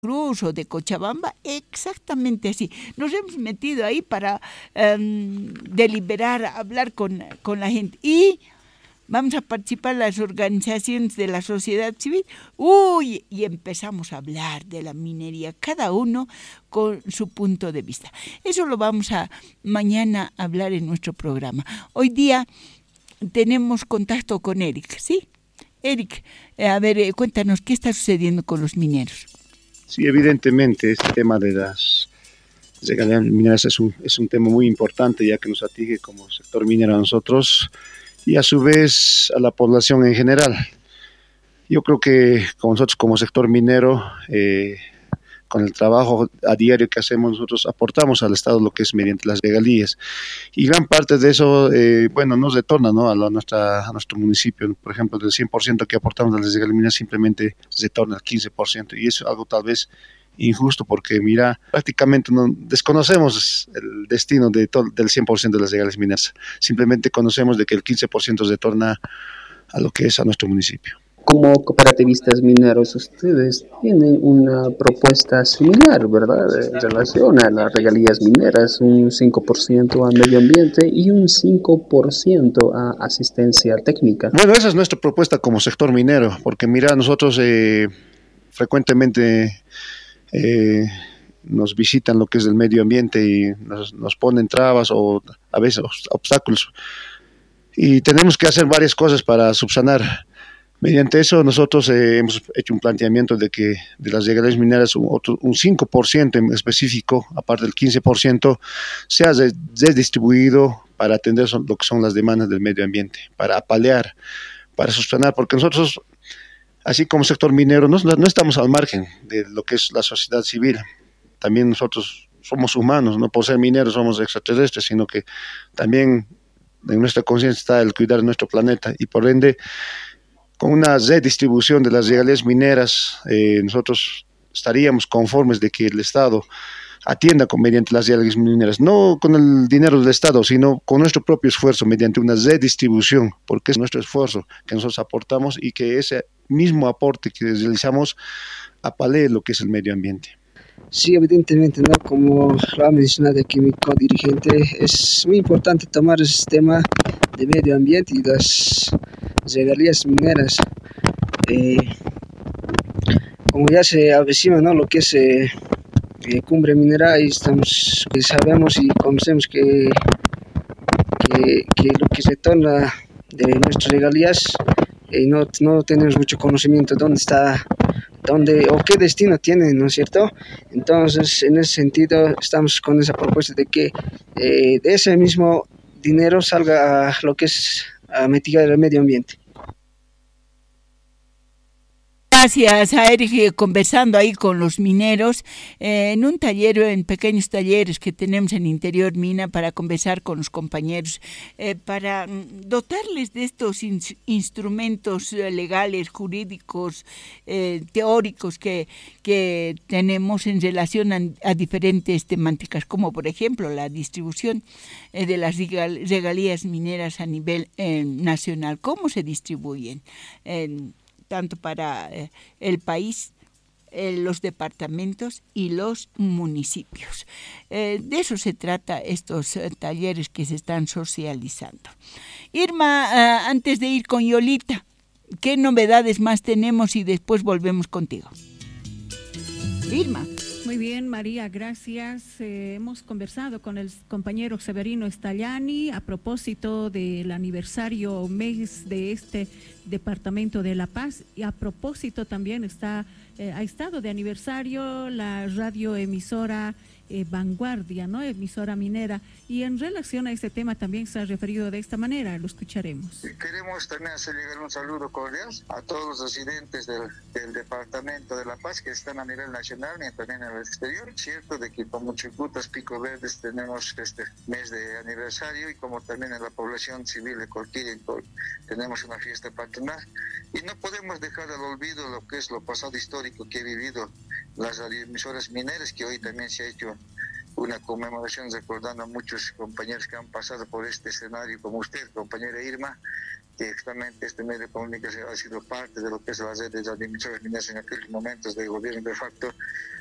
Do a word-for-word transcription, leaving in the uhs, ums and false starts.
Cruz o de Cochabamba, exactamente así. Nos hemos metido ahí para um, deliberar, hablar con, con la gente y vamos a participar las organizaciones de la sociedad civil. Uy, y empezamos a hablar de la minería, cada uno con su punto de vista. Eso lo vamos a mañana hablar en nuestro programa. Hoy día tenemos contacto con Eric, ¿sí? Eric, eh, a ver, eh, cuéntanos, ¿qué está sucediendo con los mineros? Sí, evidentemente este tema de las regalías mineras es un, es un tema muy importante, ya que nos atinge como sector minero a nosotros y a su vez a la población en general. Yo creo que como nosotros como sector minero, eh, con el trabajo a diario que hacemos, nosotros aportamos al Estado lo que es mediante las regalías. Y gran parte de eso, eh, bueno, nos retorna, ¿no?, a, la, nuestra, a nuestro municipio. Por ejemplo, del cien por ciento que aportamos a las regalías mineras, simplemente retorna el quince por ciento. Y eso es algo tal vez injusto, porque mira, prácticamente no, desconocemos el destino de todo, del cien por ciento de las regalías mineras. Simplemente conocemos de que el quince por ciento retorna a lo que es a nuestro municipio. Como cooperativistas mineros, ustedes tienen una propuesta similar, ¿verdad?, en relación a las regalías mineras, un cinco por ciento a medio ambiente y un cinco por ciento a asistencia técnica. Bueno, esa es nuestra propuesta como sector minero, porque mira, nosotros eh, frecuentemente eh, nos visitan lo que es el medio ambiente y nos, nos ponen trabas o a veces obstáculos. Y tenemos que hacer varias cosas para subsanar. Mediante eso nosotros eh, hemos hecho un planteamiento de que de las regalías mineras un, otro, un cinco por ciento en específico, aparte del quince por ciento, sea redistribuido para atender son, lo que son las demandas del medio ambiente, para apalear, para subsanar, porque nosotros, así como sector minero, no, no estamos al margen de lo que es la sociedad civil. También nosotros somos humanos, no por ser mineros somos extraterrestres, sino que también en nuestra conciencia está el cuidar de nuestro planeta y por ende, con una redistribución de las regalías mineras, eh, nosotros estaríamos conformes de que el Estado atienda con, mediante las regalías mineras, no con el dinero del Estado, sino con nuestro propio esfuerzo, mediante una redistribución, porque es nuestro esfuerzo que nosotros aportamos y que ese mismo aporte que realizamos apalee lo que es el medio ambiente. Sí, evidentemente, ¿no? Como lo ha mencionado aquí mi codirigente, es muy importante tomar ese tema de medio ambiente y las regalías mineras. Eh, como ya se avecina, ¿no?, lo que es eh, eh, cumbre minera, y estamos, que sabemos y conocemos que, que, que lo que se torna de nuestras regalías, eh, no, no tenemos mucho conocimiento dónde está, dónde o qué destino tiene, ¿no es cierto? Entonces, en ese sentido, estamos con esa propuesta de que eh, de ese mismo dinero salga a lo que es a mitigar el medio ambiente. Gracias a Eric, conversando ahí con los mineros eh, en un taller, en pequeños talleres que tenemos en Interior Mina para conversar con los compañeros, eh, para dotarles de estos in- instrumentos legales, jurídicos, eh, teóricos que, que tenemos en relación a, a diferentes temáticas, como por ejemplo la distribución eh, de las regal- regalías mineras a nivel eh, nacional, cómo se distribuyen. Eh, tanto para eh, el país, eh, los departamentos y los municipios. Eh, de eso se trata estos eh, talleres que se están socializando. Irma, eh, antes de ir con Yolita, ¿qué novedades más tenemos y después volvemos contigo? Irma. Muy bien, María, gracias. Eh, hemos conversado con el compañero Severino Stallani a propósito del aniversario mes de este Departamento de La Paz y a propósito también está eh, ha estado de aniversario la radioemisora eh, Vanguardia, ¿no?, emisora minera, y en relación a este tema también se ha referido de esta manera, lo escucharemos. Queremos también hacer llegar un saludo cordial a todos los residentes del, del Departamento de La Paz que están a nivel nacional y también en el exterior. Cierto de que como Chicutas Pico Verdes tenemos este mes de aniversario y como también en la población civil de Colquiri tenemos una fiesta patronal y no podemos dejar al olvido lo que es lo pasado histórico que he vivido las radioemisoras mineras, que hoy también se ha hecho una conmemoración recordando a muchos compañeros que han pasado por este escenario, como usted, compañera Irma, que justamente este medio de comunicación ha sido parte de lo que es la red de administradores mineros en aquellos momentos de gobierno de facto,